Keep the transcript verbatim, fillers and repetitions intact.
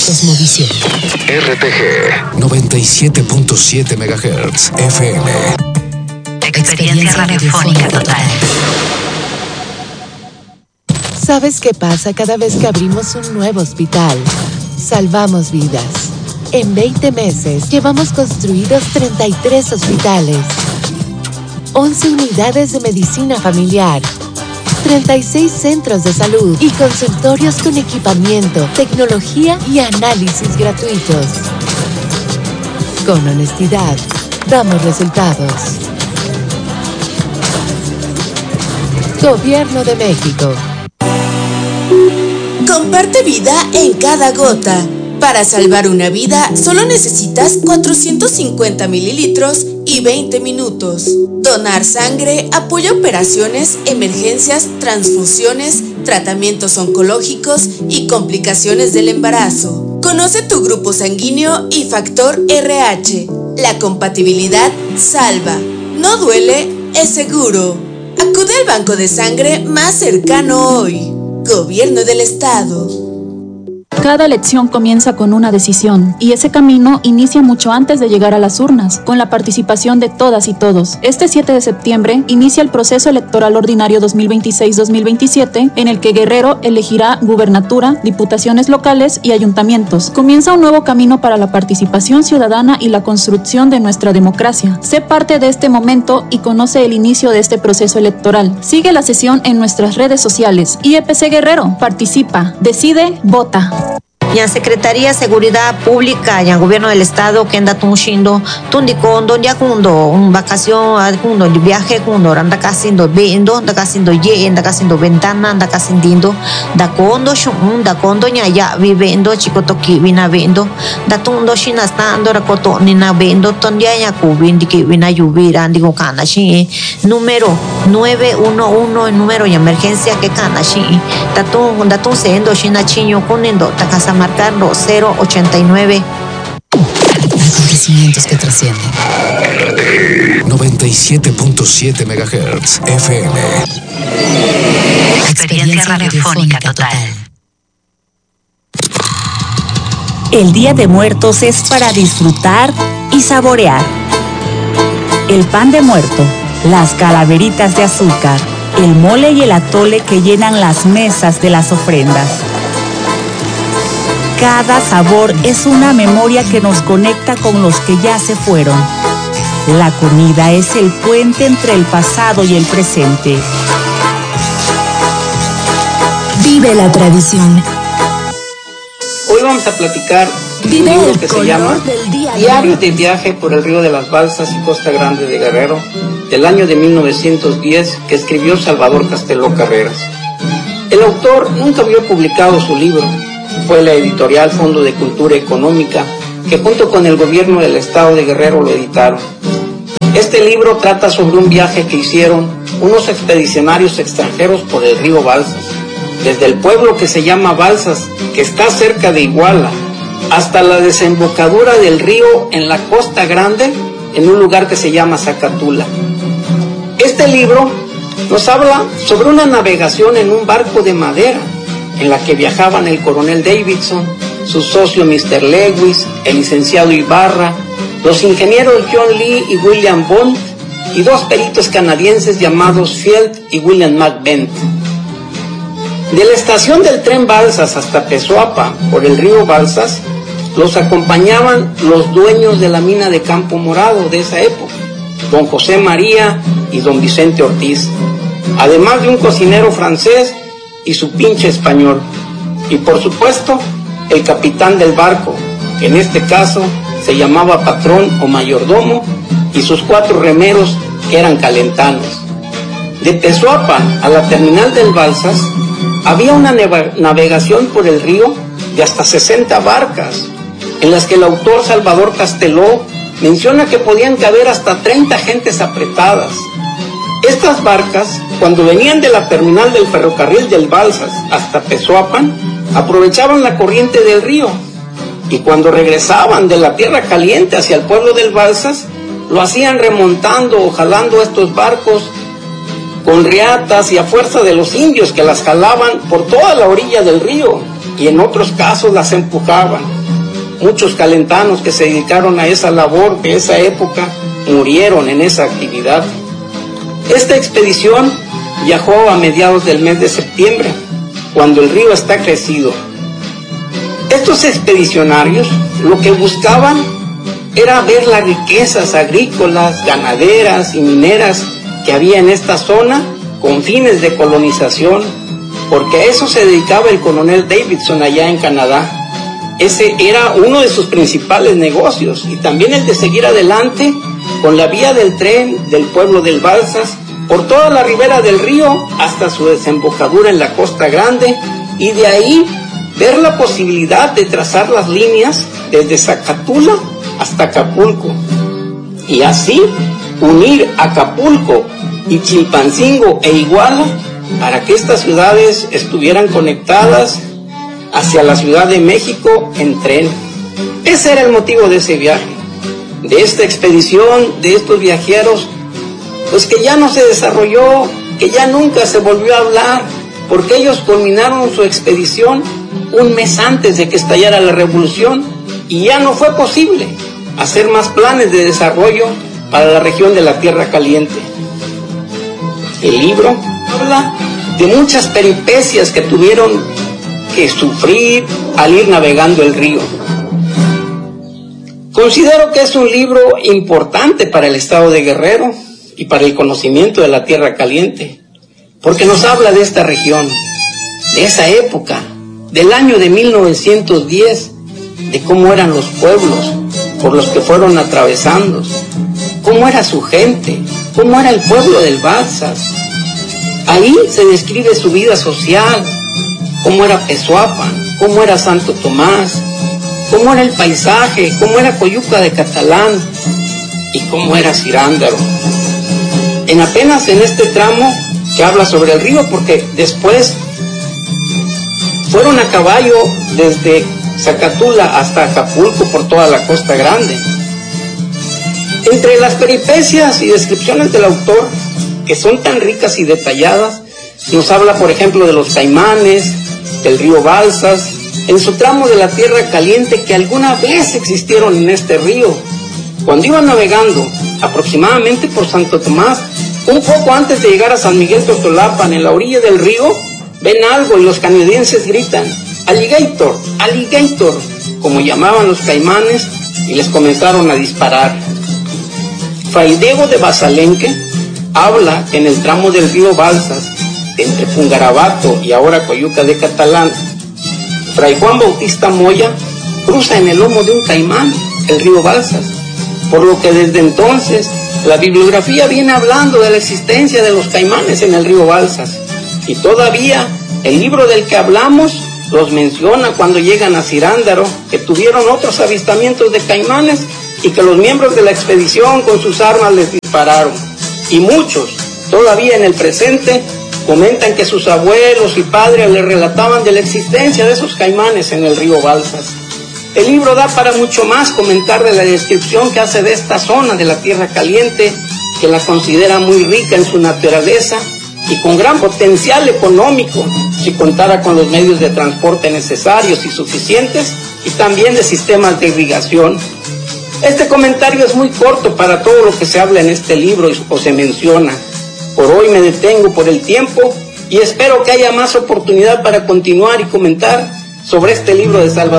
Cosmovisión. R T G noventa y siete punto siete megahertz F M. Experiencia radiofónica total. ¿Sabes qué pasa cada vez que abrimos un nuevo hospital? Salvamos vidas. En veinte meses llevamos construidos treinta y tres hospitales, once unidades de medicina familiar, treinta y seis centros de salud y consultorios con equipamiento, tecnología y análisis gratuitos. Con honestidad, damos resultados. Gobierno de México. Comparte vida en cada gota. Para salvar una vida, solo necesitas cuatrocientos cincuenta mililitros y veinte minutos. Donar sangre apoya operaciones, emergencias, transfusiones, tratamientos oncológicos y complicaciones del embarazo. Conoce tu grupo sanguíneo y factor R H. La compatibilidad salva. No duele, es seguro. Acude al banco de sangre más cercano hoy. Gobierno del Estado. Cada elección comienza con una decisión, y ese camino inicia mucho antes de llegar a las urnas, con la participación de todas y todos. Este siete de septiembre inicia el proceso electoral ordinario dos mil veintiséis dos mil veintisiete, en el que Guerrero elegirá gubernatura, diputaciones locales y ayuntamientos. Comienza un nuevo camino para la participación ciudadana y la construcción de nuestra democracia. Sé parte de este momento y conoce el inicio de este proceso electoral. Sigue la sesión en nuestras redes sociales. I E P C Guerrero, participa, decide, vota. Ya Secretaría de Seguridad Pública, ya Gobierno del Estado, que anda tunchindo, tundicondo, ya cuando un vacación, cuando el viaje, cuando anda casindo vendo, anda casindo ye, anda casindo ventana, anda casindindo, da condo, shun, da condo, ya ya vivendo, chico toki vina vendo, da tundo, shinastando, racoto, nina vendo, tondia ya cubindi que vina lluvira, digo cana, shi, número nueve uno uno, el número de emergencia que cana, shi, da tun, da tun sendo, shina chiño, conendo, ta casa marcando cero ochenta y nueve. Acontecimientos que trascienden. noventa y siete punto siete megahertz F M. Experiencia radiofónica total. El Día de Muertos es para disfrutar y saborear. El pan de muerto, las calaveritas de azúcar, el mole y el atole que llenan las mesas de las ofrendas. Cada sabor es una memoria que nos conecta con los que ya se fueron. La comida es el puente entre el pasado y el presente. Vive la tradición. Hoy vamos a platicar de un libro que se llama Diario de viaje por el río de las Balsas y Costa Grande de Guerrero, del año de mil novecientos diez, que escribió Salvador Casteló Carreras. El autor nunca había publicado su libro. Fue la editorial Fondo de Cultura Económica que junto con el gobierno del estado de Guerrero lo editaron. Este libro trata sobre un viaje que hicieron unos expedicionarios extranjeros por el río Balsas, desde el pueblo que se llama Balsas, que está cerca de Iguala, hasta la desembocadura del río en la Costa Grande, en un lugar que se llama Zacatula. Este libro nos habla sobre una navegación en un barco de madera, en la que viajaban el coronel Davidson, su socio mister Lewis, el licenciado Ibarra, los ingenieros John Lee y William Bond, y dos peritos canadienses llamados Field y William McBent. De la estación del tren Balsas hasta Pezuapa, por el río Balsas, los acompañaban los dueños de la mina de Campo Morado de esa época, don José María y don Vicente Ortiz, además de un cocinero francés y su pinche español, y por supuesto el capitán del barco, que en este caso se llamaba patrón o mayordomo, y sus cuatro remeros, que eran calentanos. De Pezuapa a la terminal del Balsas había una navegación por el río de hasta sesenta barcas, en las que el autor Salvador Casteló menciona que podían caber hasta treinta gentes apretadas. Estas barcas, cuando venían de la terminal del ferrocarril del Balsas hasta Pezuapan, aprovechaban la corriente del río, y cuando regresaban de la tierra caliente hacia el pueblo del Balsas, lo hacían remontando o jalando estos barcos con riatas y a fuerza de los indios que las jalaban por toda la orilla del río, y en otros casos las empujaban. muchos calentanos que se dedicaron a esa labor de esa época murieron en esa actividad. Esta expedición viajó a mediados del mes de septiembre, cuando el río está crecido. Estos expedicionarios lo que buscaban era ver las riquezas agrícolas, ganaderas y mineras que había en esta zona con fines de colonización, porque a eso se dedicaba el coronel Davidson allá en Canadá. Ese era uno de sus principales negocios, y también el de seguir adelante con la vía del tren del pueblo del Balsas por toda la ribera del río hasta su desembocadura en la Costa Grande, y de ahí ver la posibilidad de trazar las líneas desde Zacatula hasta Acapulco, y así unir Acapulco y Chilpancingo e Iguala para que estas ciudades estuvieran conectadas hacia la Ciudad de México en tren. Ese era el motivo de ese viaje, de esta expedición, de estos viajeros, pues que ya no se desarrolló, que ya nunca se volvió a hablar, porque ellos culminaron su expedición un mes antes de que estallara la revolución, y ya no fue posible hacer más planes de desarrollo para la región de la Tierra Caliente. El libro habla de muchas peripecias que tuvieron que sufrir al ir navegando el río. Considero que es un libro importante para el estado de Guerrero y para el conocimiento de la Tierra Caliente, porque nos habla de esta región, de esa época, del año de mil novecientos diez, de cómo eran los pueblos por los que fueron atravesando, cómo era su gente, cómo era el pueblo del Balsas. Ahí se describe su vida social, cómo era Pezuapan, cómo era Santo Tomás, cómo era el paisaje, cómo era Coyuca de Catalán y cómo era Cirándaro. En apenas en este tramo que habla sobre el río, porque después fueron a caballo desde Zacatula hasta Acapulco por toda la Costa Grande. Entre las peripecias y descripciones del autor, que son tan ricas y detalladas, nos habla, por ejemplo, de los caimanes, del río Balsas, en su tramo de la Tierra Caliente, que alguna vez existieron en este río. Cuando iban navegando aproximadamente por Santo Tomás, un poco antes de llegar a San Miguel Totolapan, en la orilla del río, ven algo y los canadienses gritan: "Alligator, alligator", como llamaban los caimanes, y les comenzaron a disparar. Fray Diego de Basalenque habla que en el tramo del río Balsas, entre Pungarabato y ahora Coyuca de Catalán, Fray Juan Bautista Moya cruza en el lomo de un caimán el río Balsas, por lo que desde entonces la bibliografía viene hablando de la existencia de los caimanes en el río Balsas, y todavía el libro del que hablamos los menciona cuando llegan a Cirándaro, que tuvieron otros avistamientos de caimanes y que los miembros de la expedición con sus armas les dispararon. Y muchos, todavía en el presente, comentan que sus abuelos y padres les relataban de la existencia de esos caimanes en el río Balsas. El libro da para mucho más comentar de la descripción que hace de esta zona de la Tierra Caliente, que la considera muy rica en su naturaleza y con gran potencial económico, si contara con los medios de transporte necesarios y suficientes, y también de sistemas de irrigación. Este comentario es muy corto para todo lo que se habla en este libro o se menciona. Por hoy me detengo por el tiempo y espero que haya más oportunidad para continuar y comentar sobre este libro de Salvador